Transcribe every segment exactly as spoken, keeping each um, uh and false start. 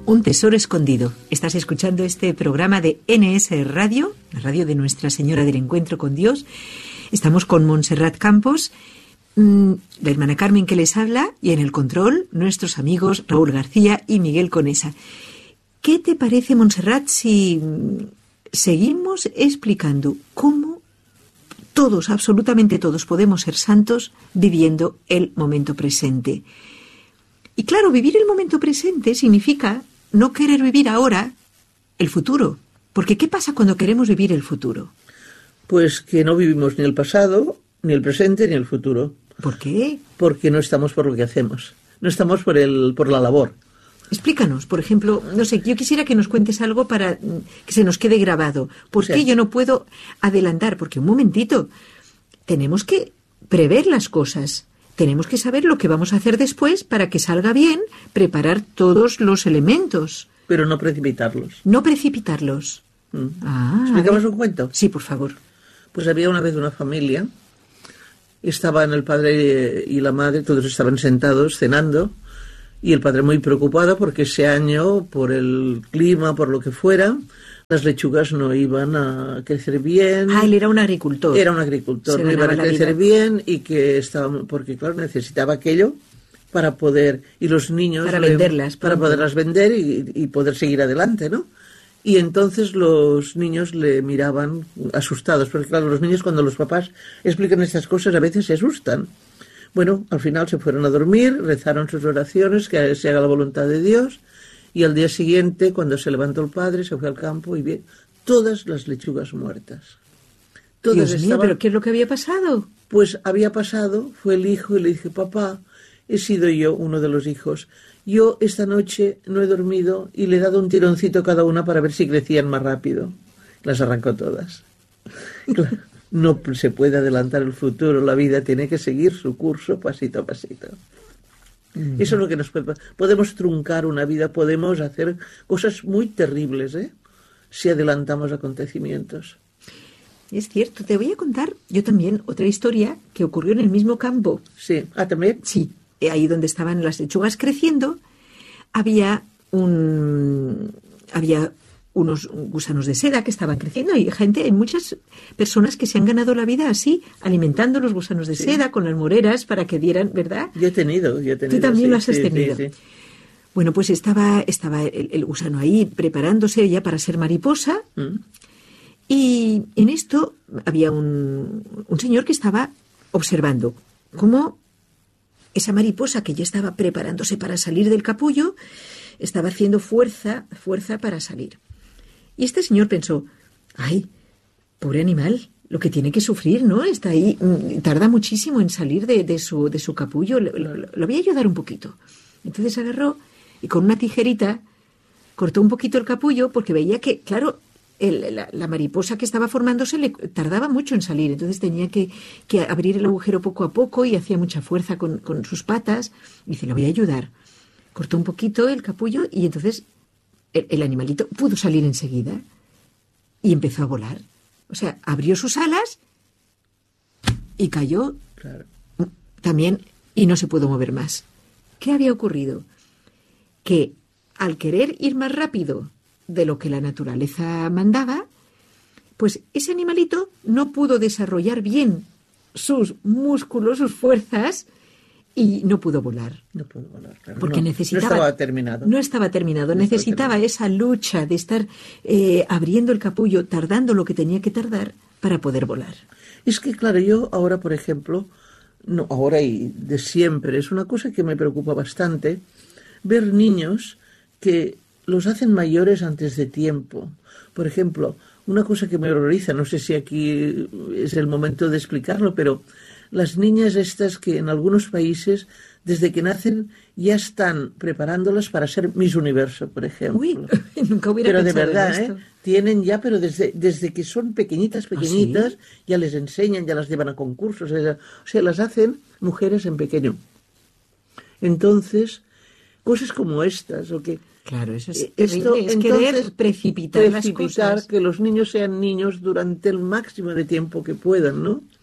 Un tesoro escondido. Estás escuchando este programa de N S Radio, la radio de Nuestra Señora del Encuentro con Dios. Estamos con Montserrat Campos, la hermana Carmen que les habla, y en el control nuestros amigos Raúl García y Miguel Conesa. ¿Qué te parece, Montserrat, si seguimos explicando cómo todos, absolutamente todos, podemos ser santos viviendo el momento presente? Y claro, vivir el momento presente significa no querer vivir ahora el futuro. Porque ¿qué pasa cuando queremos vivir el futuro? Pues que no vivimos ni el pasado, ni el presente, ni el futuro. ¿Por qué? Porque no estamos por lo que hacemos. No estamos por el, por la labor. Explícanos, por ejemplo, no sé, yo quisiera que nos cuentes algo para que se nos quede grabado. ¿Por qué sí. yo no puedo adelantar? Porque un momentito, tenemos que prever las cosas. Tenemos que saber lo que vamos a hacer después para que salga bien, preparar todos los elementos. Pero no precipitarlos. No precipitarlos. Mm. Ah, ¿Explicamos un cuento? Sí, por favor. Pues había una vez una familia, estaban el padre y la madre, todos estaban sentados cenando, y el padre muy preocupado porque ese año, por el clima, por lo que fuera, las lechugas no iban a crecer bien. Ah, él era un agricultor. Era un agricultor, no iban a crecer bien y que estaba, porque claro, necesitaba aquello para poder, y los niños... Para le, venderlas. Para pronto. poderlas vender y, y poder seguir adelante, ¿no? Y entonces los niños le miraban asustados, porque claro, los niños cuando los papás explican estas cosas a veces se asustan. Bueno, al final se fueron a dormir, rezaron sus oraciones, que se haga la voluntad de Dios. Y al día siguiente, cuando se levantó el padre, se fue al campo y vio todas las lechugas muertas. Todas Dios estaban... mío, ¿pero qué es lo que había pasado? Pues había pasado, fue el hijo y le dije, papá, he sido yo uno de los hijos. Yo esta noche no he dormido y le he dado un tironcito a cada una para ver si crecían más rápido. Las arrancó todas. Claro, no se puede adelantar el futuro, la vida tiene que seguir su curso pasito a pasito. Eso es lo que nos puede... Podemos truncar una vida, podemos hacer cosas muy terribles, ¿eh? Si adelantamos acontecimientos. Es cierto, te voy a contar yo también otra historia que ocurrió en el mismo campo. Sí, ¿ah, también? Sí, ahí donde estaban las lechugas creciendo, había un... había unos gusanos de seda que estaban creciendo. Hay gente, hay muchas personas que se han ganado la vida así, alimentando los gusanos de sí. seda con las moreras para que dieran, ¿verdad? Yo he tenido, yo he tenido. Tú también sí, lo has sí, tenido. Sí, sí. Bueno, pues estaba, estaba el, el gusano ahí preparándose ya para ser mariposa. Mm. Y en esto había un, un señor que estaba observando cómo esa mariposa que ya estaba preparándose para salir del capullo estaba haciendo fuerza, fuerza para salir. Y este señor pensó, ay, pobre animal, lo que tiene que sufrir, ¿no? Está ahí, tarda muchísimo en salir de, de, su, de su capullo, lo, lo, lo voy a ayudar un poquito. Entonces agarró y con una tijerita cortó un poquito el capullo porque veía que, claro, el, la, la mariposa que estaba formándose le tardaba mucho en salir. Entonces tenía que, que abrir el agujero poco a poco y hacía mucha fuerza con, con sus patas. Y dice, lo voy a ayudar. Cortó un poquito el capullo y entonces... El, el animalito pudo salir enseguida y empezó a volar. O sea, abrió sus alas y cayó claro. también y no se pudo mover más. ¿Qué había ocurrido? Que al querer ir más rápido de lo que la naturaleza mandaba, pues ese animalito no pudo desarrollar bien sus músculos, sus fuerzas, y no pudo volar. No pudo volar, claro. Porque no, necesitaba... No estaba terminado. No estaba terminado. No necesitaba estaba esa lucha de estar eh, abriendo el capullo, tardando lo que tenía que tardar para poder volar. Es que, claro, yo ahora, por ejemplo, no ahora y de siempre, es una cosa que me preocupa bastante, ver niños que los hacen mayores antes de tiempo. Por ejemplo, una cosa que me horroriza, no sé si aquí es el momento de explicarlo, pero... Las niñas estas que en algunos países, desde que nacen, ya están preparándolas para ser Miss Universo, por ejemplo. Uy, nunca hubiera pero de pensado verdad, en esto. ¿eh? Tienen ya, pero desde, desde que son pequeñitas, pequeñitas, ¿Ah, sí? ya les enseñan, ya las llevan a concursos, o sea, las hacen mujeres en pequeño. Entonces, cosas como estas, o que... Claro, eso es, esto, es entonces, querer precipitar, precipitar las cosas. Que los niños sean niños durante el máximo de tiempo que puedan, ¿no?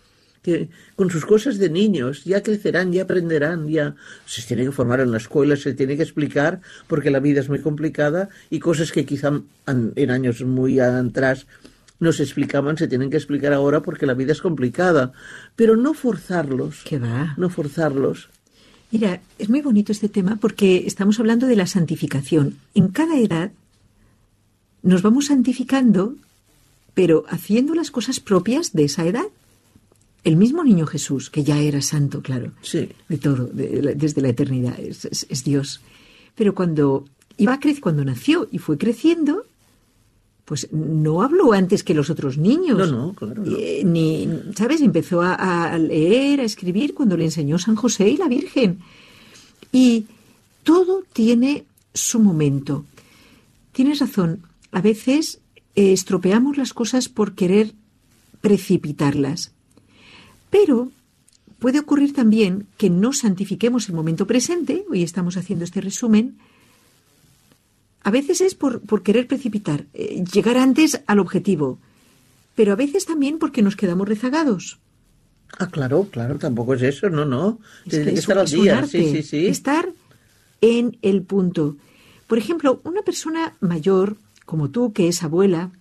que con sus cosas de niños, ya crecerán, ya aprenderán, ya se tiene que formar en la escuela, se tiene que explicar, porque la vida es muy complicada y cosas que quizá en años muy atrás no se explicaban, se tienen que explicar ahora porque la vida es complicada, pero no forzarlos. ¿Qué va? No forzarlos. Mira, es muy bonito este tema porque estamos hablando de la santificación. En cada edad nos vamos santificando, pero haciendo las cosas propias de esa edad. El mismo niño Jesús, que ya era santo, claro, sí. de todo, de, desde la eternidad, es, es, es Dios. Pero cuando iba a crecer, cuando nació y fue creciendo, pues no habló antes que los otros niños. No, no, claro. No. Eh, ni, ¿sabes? Empezó a, a leer, a escribir cuando le enseñó San José y la Virgen. Y todo tiene su momento. Tienes razón. A veces eh, estropeamos las cosas por querer precipitarlas. Pero puede ocurrir también que no santifiquemos el momento presente, hoy estamos haciendo este resumen, a veces es por, por querer precipitar, eh, llegar antes al objetivo, pero a veces también porque nos quedamos rezagados. Ah, claro, claro, tampoco es eso, no, no, Es tiene que que es estar un- al es un día, arte, sí, sí, sí. estar en el punto. Por ejemplo, una persona mayor, como tú, que es abuela,